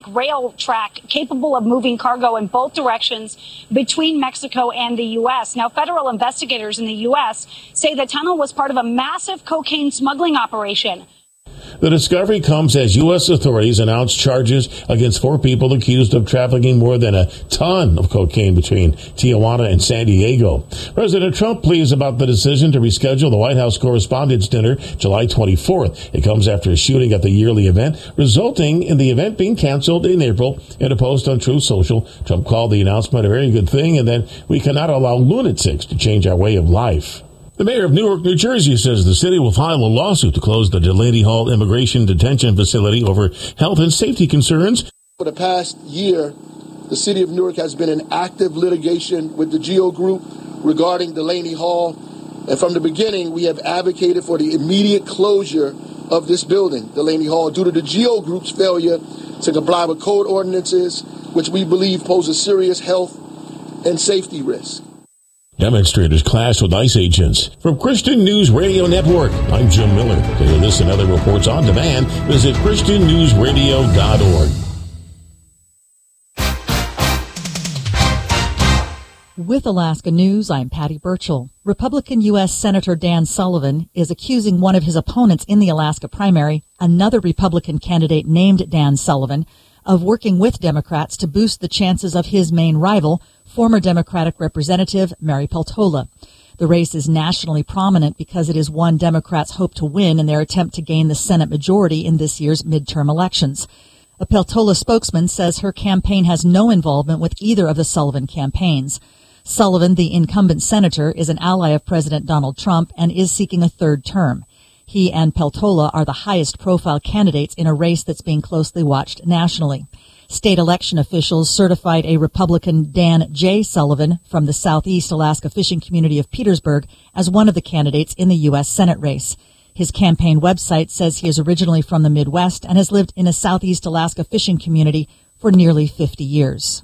rail track capable of moving cargo in both directions between Mexico and the U.S. Now, federal investigators in the U.S. say the tunnel was part of a massive cocaine smuggling operation. The discovery comes as U.S. authorities announced charges against 4 people accused of trafficking more than a ton of cocaine between Tijuana and San Diego. President Trump pleased about the decision to reschedule the White House Correspondents' Dinner July 24th. It comes after a shooting at the yearly event, resulting in the event being canceled in April. In a post on Truth Social, Trump called the announcement a very good thing and that we cannot allow lunatics to change our way of life. The mayor of Newark, New Jersey says the city will file a lawsuit to close the Delaney Hall Immigration Detention Facility over health and safety concerns. For the past year, the city of Newark has been in active litigation with the GEO Group regarding Delaney Hall. And from the beginning, we have advocated for the immediate closure of this building, Delaney Hall, due to the GEO Group's failure to comply with code ordinances, which we believe pose a serious health and safety risk. Demonstrators clashed with ICE agents. From Christian News Radio Network, I'm Jim Miller. To hear this and other reports on demand, visit ChristianNewsRadio.org. With Alaska News, I'm Patty Burchell. Republican U.S. Senator Dan Sullivan is accusing one of his opponents in the Alaska primary, another Republican candidate named Dan Sullivan, of working with Democrats to boost the chances of his main rival, former Democratic Representative Mary Peltola. The race is nationally prominent because it is one Democrats hope to win in their attempt to gain the Senate majority in this year's midterm elections. A Peltola spokesman says her campaign has no involvement with either of the Sullivan campaigns. Sullivan, the incumbent senator, is an ally of President Donald Trump and is seeking a third term. He and Peltola are the highest profile candidates in a race that's being closely watched nationally. State election officials certified a Republican Dan J. Sullivan from the Southeast Alaska fishing community of Petersburg as one of the candidates in the U.S. Senate race. His campaign website says he is originally from the Midwest and has lived in a Southeast Alaska fishing community for nearly 50 years.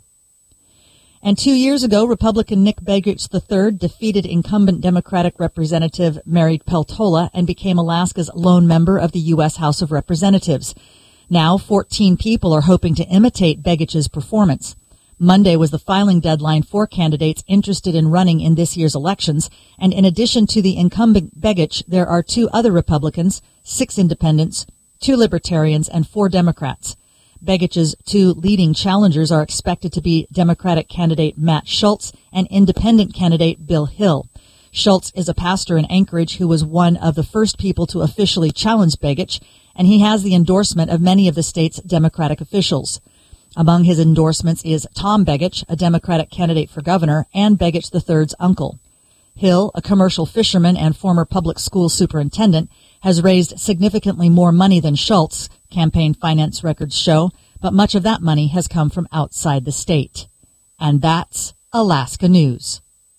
And 2 years ago, Republican Nick Begich III defeated incumbent Democratic Representative Mary Peltola and became Alaska's lone member of the U.S. House of Representatives. Now, 14 people are hoping to imitate Begich's performance. Monday was the filing deadline for candidates interested in running in this year's elections, and in addition to the incumbent Begich, there are 2 other Republicans, 6 independents, 2 libertarians, and 4 Democrats. Begich's 2 leading challengers are expected to be Democratic candidate Matt Schultz and independent candidate Bill Hill. Schultz is a pastor in Anchorage who was one of the first people to officially challenge Begich, and he has the endorsement of many of the state's Democratic officials. Among his endorsements is Tom Begich, a Democratic candidate for governor, and Begich III's uncle. Hill, a commercial fisherman and former public school superintendent, has raised significantly more money than Schultz, campaign finance records show, but much of that money has come from outside the state. And that's Alaska News.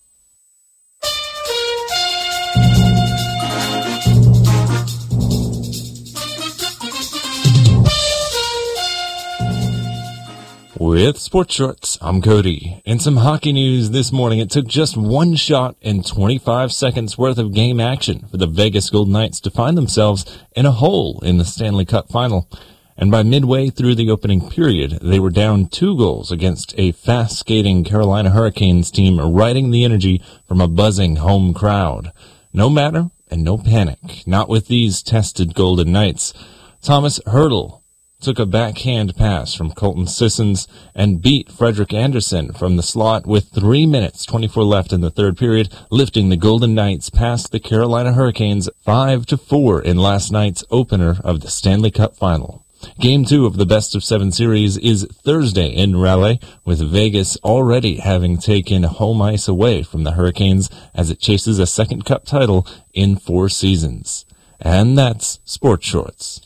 With Sports Shorts, I'm Cody. In some hockey news this morning, it took just one shot and 25 seconds worth of game action for the Vegas Golden Knights to find themselves in a hole in the Stanley Cup final. And by midway through the opening period, they were down 2 goals against a fast-skating Carolina Hurricanes team riding the energy from a buzzing home crowd. No matter and no panic, not with these tested Golden Knights. Thomas Hertl took a backhand pass from Colton Sissons and beat Frederik Andersen from the slot with 3 minutes 24 left in the third period, lifting the Golden Knights past the Carolina Hurricanes 5-4 in last night's opener of the Stanley Cup final. Game 2 of the best-of-7 series is Thursday in Raleigh, with Vegas already having taken home ice away from the Hurricanes as it chases a second Cup title in 4 seasons. And that's Sports Shorts.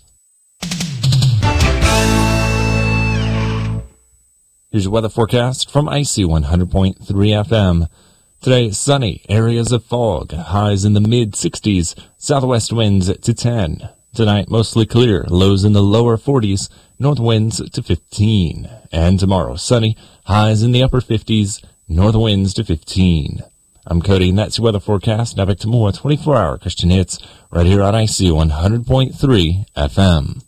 Here's your weather forecast from Icy 100.3 FM. Today, sunny, areas of fog, highs in the mid-60s, southwest winds to 10. Tonight, mostly clear, lows in the lower 40s, north winds to 15. And tomorrow, sunny, highs in the upper 50s, north winds to 15. I'm Cody, and that's your weather forecast. Now back to more 24-hour Christian hits right here on Icy 100.3 FM.